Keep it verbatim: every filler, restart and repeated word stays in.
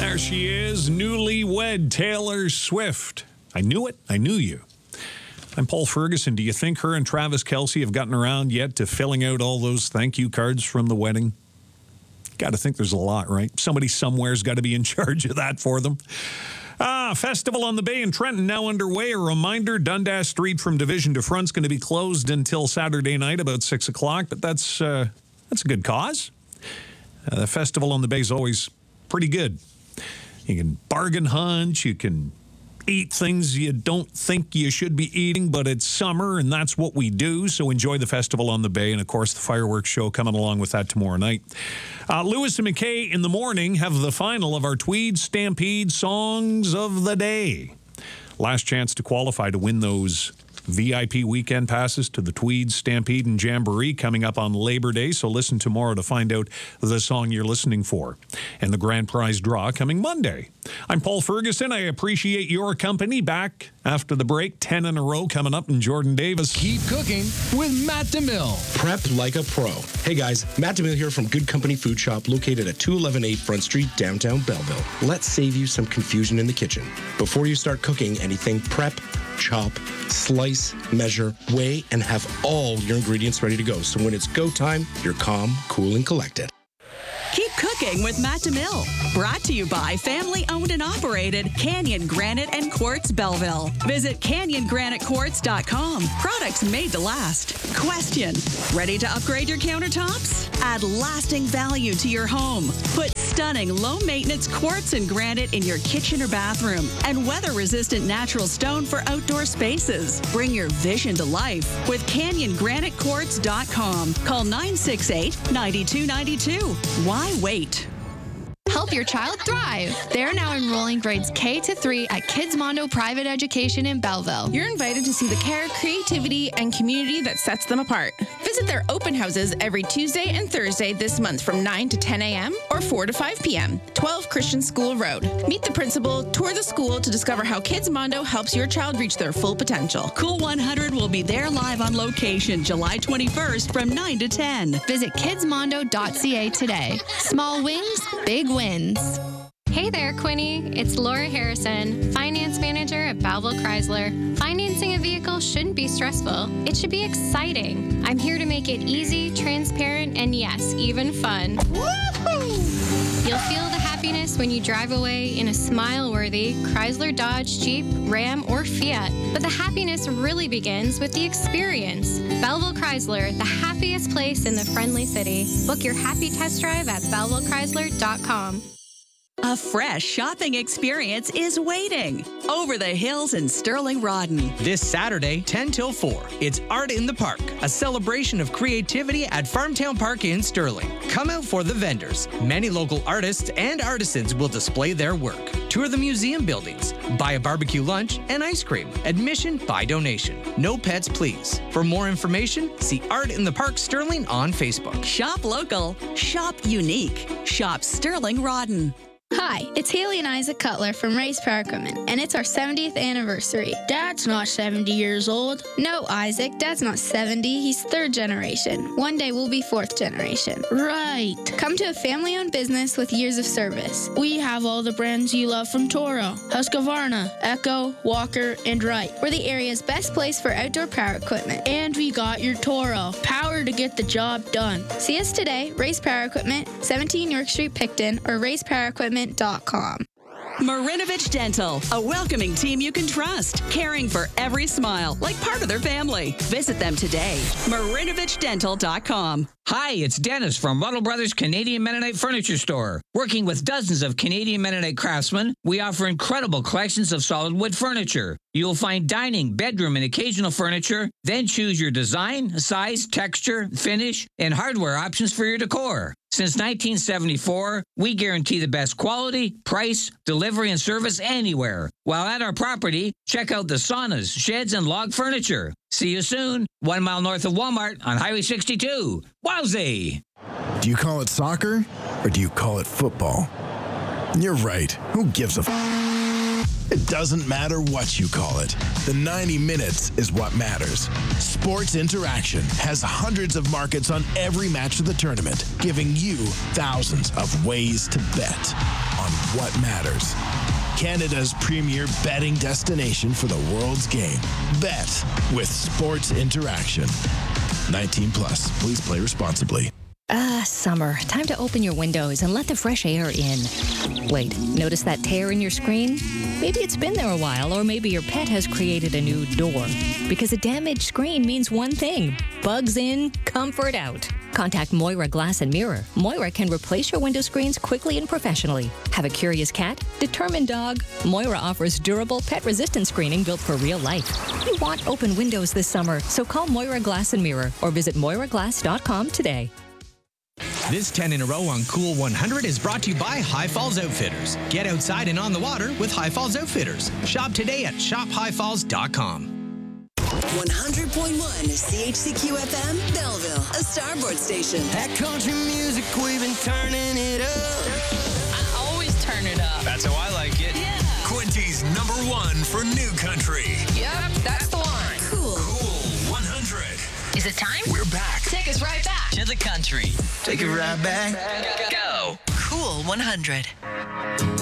There she is, newlywed Taylor Swift. I knew it. I knew you. I'm Paul Ferguson. Do you think her and Travis Kelce have gotten around yet to filling out all those thank you cards from the wedding? Got to think there's a lot, right? Somebody somewhere's got to be in charge of that for them. Ah, Festival on the Bay in Trenton now underway. A reminder, Dundas Street from Division to Front's going to be closed until Saturday night about six o'clock, but that's, uh, that's a good cause. Uh, the Festival on the Bay is always pretty good. You can bargain hunt, you can eat things you don't think you should be eating, but it's summer, and that's what we do, so enjoy the Festival on the Bay, and, of course, the fireworks show coming along with that tomorrow night. Uh, Lewis and McKay in the morning have the final of our Tweed Stampede Songs of the Day. Last chance to qualify to win those V I P weekend passes to the Tweed Stampede and Jamboree coming up on Labor Day, so listen tomorrow to find out the song you're listening for. And the grand prize draw coming Monday. I'm Paul Ferguson. I appreciate your company. Back after the break, ten in a row coming up in Jordan Davis. Keep cooking with Matt DeMille. Prep like a pro. Hey guys, Matt DeMille here from Good Company Food Shop located at two eleven eight Front Street, downtown Belleville. Let's save you some confusion in the kitchen. Before you start cooking anything, prep, chop, slice, measure, weigh, and have all your ingredients ready to go. So when it's go time, you're calm, cool, and collected. Keep cooking with Matt DeMille. Brought to you by family-owned and operated Canyon Granite and Quartz Belleville. Visit canyon granite quartz dot com. Products made to last. Question: ready to upgrade your countertops? Add lasting value to your home. Put stunning low-maintenance quartz and granite in your kitchen or bathroom, and weather-resistant natural stone for outdoor spaces. Bring your vision to life with canyon granite quartz dot com. Call nine six eight, nine two nine two. Why wait? Help your child thrive. They're now enrolling grades K to three at Kids Mondo Private Education in Belleville. You're invited to see the care, creativity, and community that sets them apart. Visit their open houses every Tuesday and Thursday this month from nine to ten a.m. or four to five p.m. twelve Christian School Road. Meet the principal, tour the school to discover how Kids Mondo helps your child reach their full potential. Cool one hundred will be there live on location July twenty-first from nine to ten. Visit kids mondo dot c a today. Small wings, big wins. Hey there, Quinny. It's Laura Harrison, Finance Manager at Belleville Chrysler. Financing a vehicle shouldn't be stressful. It should be exciting. I'm here to make it easy, transparent, and yes, even fun. Woohoo! You'll feel the happiness when you drive away in a smile-worthy Chrysler, Dodge, Jeep, Ram, or Fiat. But the happiness really begins with the experience. Belleville Chrysler, the happiest place in the friendly city. Book your happy test drive at belleville chrysler dot com. A fresh shopping experience is waiting. Over the Hills in Sterling Rodden. This Saturday, ten till four, it's Art in the Park, a celebration of creativity at Farmtown Park in Sterling. Come out for the vendors. Many local artists and artisans will display their work. Tour the museum buildings. Buy a barbecue lunch and ice cream. Admission by donation. No pets, please. For more information, see Art in the Park Sterling on Facebook. Shop local. Shop unique. Shop Sterling Rodden. Hi, it's Haley and Isaac Cutler from Race Power Equipment, and it's our seventieth anniversary. Dad's not seventy years old. No, Isaac, Dad's not seventy. He's third generation. One day we'll be fourth generation. Right. Come to a family-owned business with years of service. We have all the brands you love from Toro, Husqvarna, Echo, Walker, and Wright. We're the area's best place for outdoor power equipment. And we got your Toro. Power to get the job done. See us today, Race Power Equipment, seventeen York Street, Picton, or race power equipment dot com. Marinovich Dental, a welcoming team you can trust, caring for every smile like part of their family. Visit them today, marinovich dental dot com. Hi, it's Dennis from Ruddle Brothers Canadian Mennonite Furniture Store. Working with dozens of Canadian Mennonite craftsmen, we offer incredible collections of solid wood furniture. You'll find dining, bedroom, and occasional furniture. Then choose your design, size, texture, finish, and hardware options for your decor. Since nineteen seventy-four, we guarantee the best quality, price, delivery, and service anywhere. While at our property, check out the saunas, sheds, and log furniture. See you soon, one mile north of Walmart on Highway sixty-two. Wowzee! Do you call it soccer or do you call it football? You're right. Who gives a f? It doesn't matter what you call it. The ninety minutes is what matters. Sports Interaction has hundreds of markets on every match of the tournament, giving you thousands of ways to bet on what matters. Canada's premier betting destination for the world's game. Bet with Sports Interaction. nineteen plus. Please play responsibly. Ah, summer. Time to open your windows and let the fresh air in. Wait, notice that tear in your screen? Maybe it's been there a while, or maybe your pet has created a new door. Because a damaged screen means one thing: bugs in, comfort out. Contact Moira Glass and Mirror. Moira can replace your window screens quickly and professionally. Have a curious cat? Determined dog? Moira offers durable, pet-resistant screening built for real life. You want open windows this summer, so call Moira Glass and Mirror or visit moira glass dot com today. This ten in a row on Cool one hundred is brought to you by High Falls Outfitters. Get outside and on the water with High Falls Outfitters. Shop today at shop high falls dot com. one hundred point one C H C Q F M, Belleville, a Starboard station. That country music, we've been turning it up. I always turn it up. That's how I like it. Yeah. Quinty's number one for new country. Yep, that's the one. Cool. Cool one hundred. Is it time? We're back. Take us right back To the country. Take it right back. Go. Cool one hundred.